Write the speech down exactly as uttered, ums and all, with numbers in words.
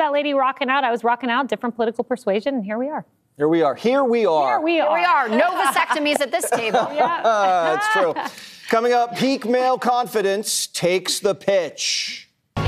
that lady rocking out. I was rocking out, different political persuasion, and here we are. Here we are. Here we are. Here we are. Here we are. No vasectomies at this table. Yeah. That's true. Coming up, peak male confidence takes the pitch.